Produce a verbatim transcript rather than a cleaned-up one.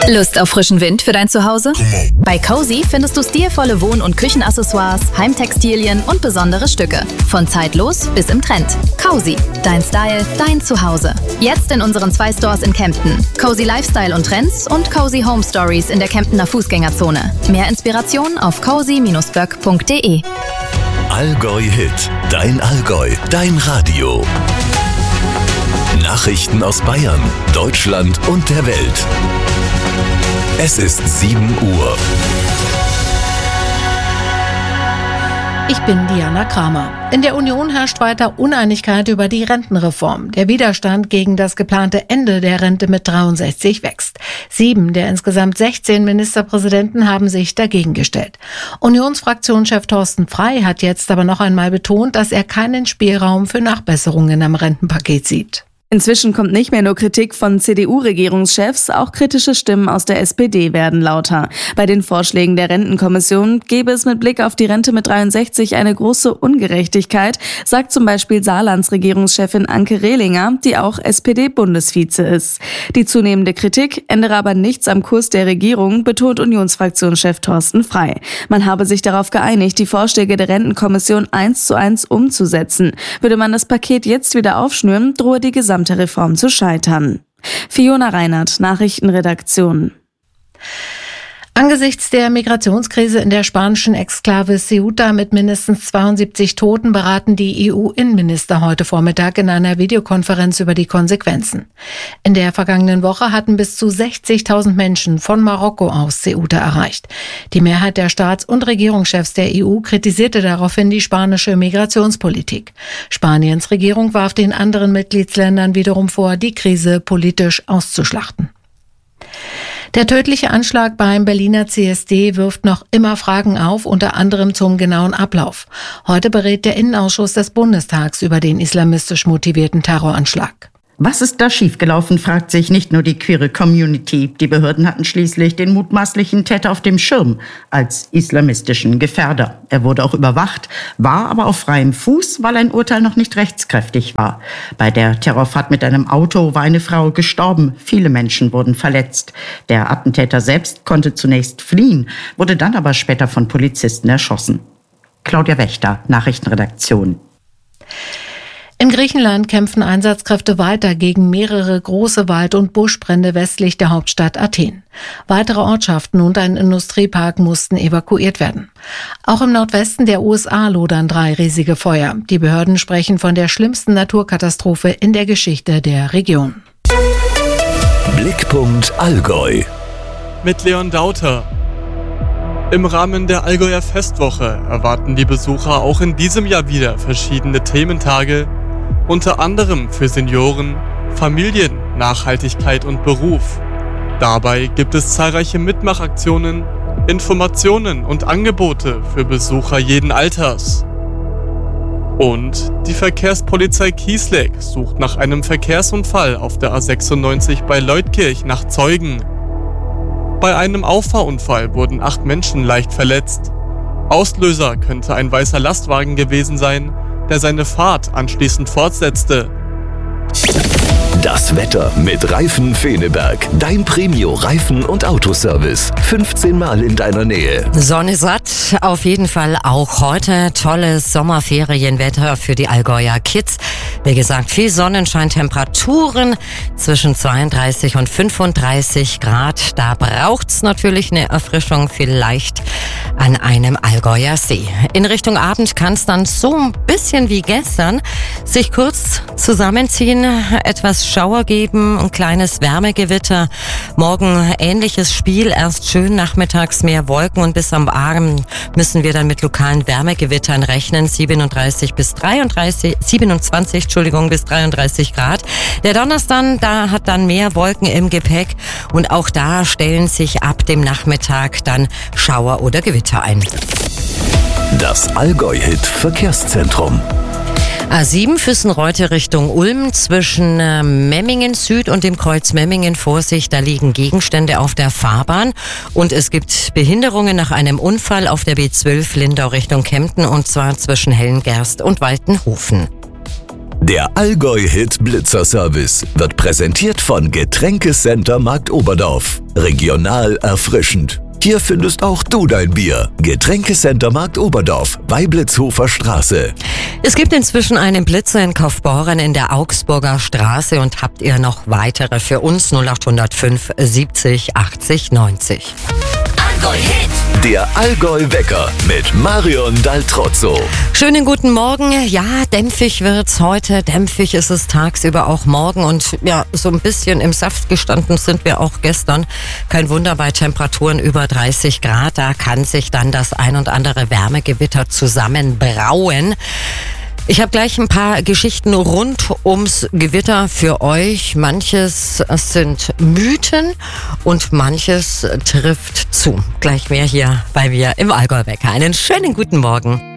Lust auf frischen Wind für dein Zuhause? Bei Cozy findest du stilvolle Wohn- und Küchenaccessoires, Heimtextilien und besondere Stücke. Von zeitlos bis im Trend. Cozy. Dein Style, dein Zuhause. Jetzt in unseren zwei Stores in Kempten. Cozy Lifestyle und Trends und Cozy Home Stories in der Kemptener Fußgängerzone. Mehr Inspiration auf cozy Bindestrich böck Punkt de. Allgäu Hit. Dein Allgäu. Dein Radio. Nachrichten aus Bayern, Deutschland und der Welt. Es ist sieben Uhr. Ich bin Diana Kramer. In der Union herrscht weiter Uneinigkeit über die Rentenreform. Der Widerstand gegen das geplante Ende der Rente mit dreiundsechzig wächst. Sieben der insgesamt sechzehn Ministerpräsidenten haben sich dagegen gestellt. Unionsfraktionschef Thorsten Frey hat jetzt aber noch einmal betont, dass er keinen Spielraum für Nachbesserungen am Rentenpaket sieht. Inzwischen kommt nicht mehr nur Kritik von C D U-Regierungschefs, auch kritische Stimmen aus der S P D werden lauter. Bei den Vorschlägen der Rentenkommission gäbe es mit Blick auf die Rente mit dreiundsechzig eine große Ungerechtigkeit, sagt zum Beispiel Saarlands Regierungschefin Anke Rehlinger, die auch S P D-Bundesvize ist. Die zunehmende Kritik ändere aber nichts am Kurs der Regierung, betont Unionsfraktionschef Thorsten Frey. Man habe sich darauf geeinigt, die Vorschläge der Rentenkommission eins zu eins umzusetzen. Würde man das Paket jetzt wieder aufschnüren, drohe die gesamte Reform zu scheitern. Fiona Reinhardt, Nachrichtenredaktion. Angesichts der Migrationskrise in der spanischen Exklave Ceuta mit mindestens zweiundsiebzig Toten beraten die E U-Innenminister heute Vormittag in einer Videokonferenz über die Konsequenzen. In der vergangenen Woche hatten bis zu sechzigtausend Menschen von Marokko aus Ceuta erreicht. Die Mehrheit der Staats- und Regierungschefs der E U kritisierte daraufhin die spanische Migrationspolitik. Spaniens Regierung warf den anderen Mitgliedsländern wiederum vor, die Krise politisch auszuschlachten. Der tödliche Anschlag beim Berliner C S D wirft noch immer Fragen auf, unter anderem zum genauen Ablauf. Heute berät der Innenausschuss des Bundestags über den islamistisch motivierten Terroranschlag. Was ist da schiefgelaufen, fragt sich nicht nur die queere Community. Die Behörden hatten schließlich den mutmaßlichen Täter auf dem Schirm als islamistischen Gefährder. Er wurde auch überwacht, war aber auf freiem Fuß, weil ein Urteil noch nicht rechtskräftig war. Bei der Terrorfahrt mit einem Auto war eine Frau gestorben. Viele Menschen wurden verletzt. Der Attentäter selbst konnte zunächst fliehen, wurde dann aber später von Polizisten erschossen. Claudia Wächter, Nachrichtenredaktion. In Griechenland kämpfen Einsatzkräfte weiter gegen mehrere große Wald- und Buschbrände westlich der Hauptstadt Athen. Weitere Ortschaften und ein Industriepark mussten evakuiert werden. Auch im Nordwesten der U S A lodern drei riesige Feuer. Die Behörden sprechen von der schlimmsten Naturkatastrophe in der Geschichte der Region. Blickpunkt Allgäu. Mit Leon Dauter. Im Rahmen der Allgäuer Festwoche erwarten die Besucher auch in diesem Jahr wieder verschiedene Thementage, unter anderem für Senioren, Familien, Nachhaltigkeit und Beruf. Dabei gibt es zahlreiche Mitmachaktionen, Informationen und Angebote für Besucher jeden Alters. Und die Verkehrspolizei Kießleck sucht nach einem Verkehrsunfall auf der A sechsundneunzig bei Leutkirch nach Zeugen. Bei einem Auffahrunfall wurden acht Menschen leicht verletzt. Auslöser könnte ein weißer Lastwagen gewesen sein, der seine Fahrt anschließend fortsetzte. Das Wetter mit Reifen Feneberg. Dein Premio-Reifen- und Autoservice. fünfzehn Mal in deiner Nähe. Sonne satt, auf jeden Fall auch heute. Tolles Sommerferienwetter für die Allgäuer Kids. Wie gesagt, viel Sonnenschein, Temperaturen zwischen zweiunddreißig und fünfunddreißig Grad. Da braucht's natürlich eine Erfrischung, vielleicht an einem Allgäuer See. In Richtung Abend kann es dann so ein bisschen wie gestern sich kurz zusammenziehen, etwas Schauer geben, ein kleines Wärmegewitter. Morgen ähnliches Spiel, erst schön, nachmittags mehr Wolken und bis am Abend müssen wir dann mit lokalen Wärmegewittern rechnen. siebenunddreißig bis dreiunddreißig, siebenundzwanzig, Entschuldigung, bis dreiunddreißig Grad. Der Donnerstag, da hat dann mehr Wolken im Gepäck und auch da stellen sich ab dem Nachmittag dann Schauer oder Gewitter ein. Das Allgäu-Hit Verkehrszentrum. A sieben Füssen-Reute Richtung Ulm zwischen äh, Memmingen Süd und dem Kreuz Memmingen. Vorsicht, da liegen Gegenstände auf der Fahrbahn und es gibt Behinderungen nach einem Unfall auf der B zwölf Lindau Richtung Kempten und zwar zwischen Hellengerst und Waltenhofen. Der Allgäu-Hit Blitzer-Service wird präsentiert von Getränkecenter Markt Oberdorf. Regional erfrischend. Hier findest auch du dein Bier. Getränkecenter Markt Oberdorf, Weiblitzhofer Straße. Es gibt inzwischen einen Blitzer in Kaufbeuren in der Augsburger Straße und habt ihr noch weitere für uns? null acht null fünf siebzig achtzig neunzig. Allgäu-Hit. Der Allgäu-Wecker mit Marion Daltrozzo. Schönen guten Morgen. Ja, dämpfig wird's heute. Dämpfig ist es tagsüber auch morgen. Und ja, so ein bisschen im Saft gestanden sind wir auch gestern. Kein Wunder bei Temperaturen über dreißig Grad. Da kann sich dann das ein und andere Wärmegewitter zusammenbrauen. Ich habe gleich ein paar Geschichten rund ums Gewitter für euch. Manches sind Mythen und manches trifft zu. Gleich mehr hier bei mir im Allgäu-Wecker. Einen schönen guten Morgen.